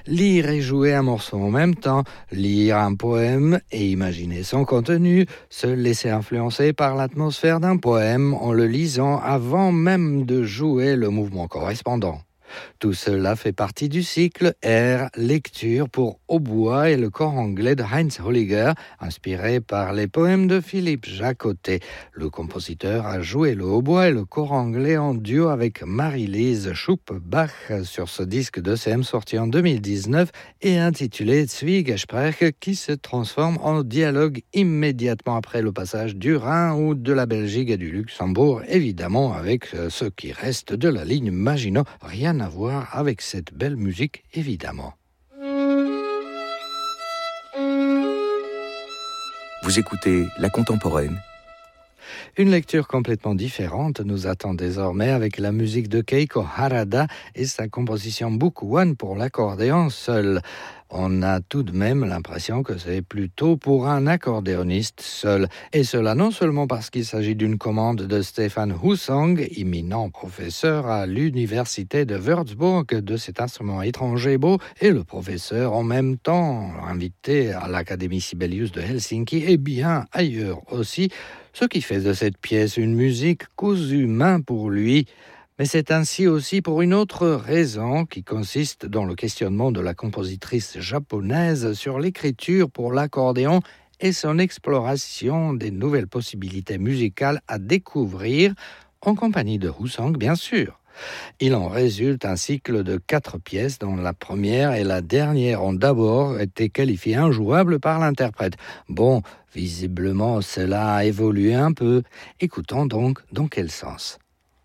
Lire et jouer un morceau en même temps, lire un poème et imaginer son contenu, se laisser influencer par l'atmosphère d'un poème en le lisant avant même de jouer le mouvement correspondant. Tout cela fait partie du cycle Air Lecture pour hautbois et le cor anglais de Heinz Holliger, inspiré par les poèmes de Philippe Jacotet. Le compositeur a joué le hautbois et le cor anglais en duo avec Marie-Lise Schupp-Bach sur ce disque de CM sorti en 2019 et intitulé Zwiegespräch, qui se transforme en dialogue immédiatement après le passage du Rhin ou de la Belgique et du Luxembourg, évidemment avec ce qui reste de la ligne Maginot. Rien à voir avec cette belle musique, évidemment. Vous écoutez La Contemporaine. Une lecture complètement différente nous attend désormais avec la musique de Keiko Harada et sa composition Book One pour l'accordéon seul. On a tout de même l'impression que c'est plutôt pour un accordéoniste seul. Et cela non seulement parce qu'il s'agit d'une commande de Stefan Husang, éminent professeur à l'université de Würzburg de cet instrument étranger beau, et le professeur en même temps invité à l'Académie Sibelius de Helsinki et bien ailleurs aussi, ce qui fait de cette pièce une musique cousue main pour lui. Mais c'est ainsi aussi pour une autre raison qui consiste dans le questionnement de la compositrice japonaise sur l'écriture pour l'accordéon et son exploration des nouvelles possibilités musicales à découvrir, en compagnie de Husang bien sûr. Il en résulte un cycle de 4 pièces dont la première et la dernière ont d'abord été qualifiées injouables par l'interprète. Bon, visiblement cela a évolué un peu. Écoutons donc dans quel sens.